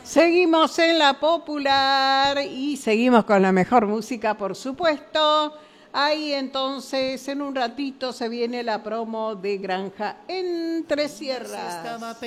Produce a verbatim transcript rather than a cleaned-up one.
Seguimos en la popular y seguimos con la mejor música, por supuesto. Ahí entonces, en un ratito se viene la promo de Granja Entre Sierras.